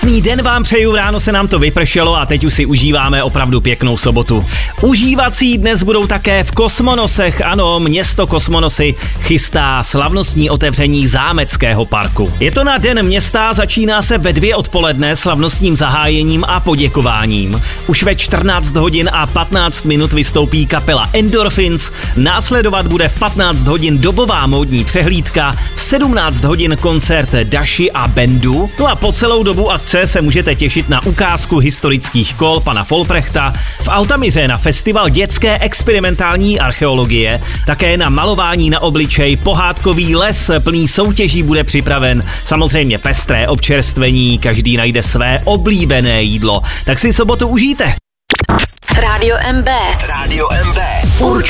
Krásný den vám přeju, ráno se nám to vypršelo a teď už si užíváme opravdu pěknou sobotu. Užívací dnes budou také v Kosmonosech, ano, město Kosmonosy chystá slavnostní otevření zámeckého parku. Je to na Den města, začíná se ve 2 odpoledne slavnostním zahájením a poděkováním. Už ve 14 hodin a 15 minut vystoupí kapela Endorphins, následovat bude v 15 hodin dobová módní přehlídka, v 17 hodin koncert Daši a Bendu, no a po celou dobu akce se můžete těšit na ukázku historických kol pana Folprechta, v Altamiře na festival dětské experimentální archeologie, také na malování na obličej, pohádkový les plný soutěží bude připraven, samozřejmě pestré občerstvení, každý najde své oblíbené jídlo. Tak si sobotu užijte. Rádio MB. Rádio MB. Určitě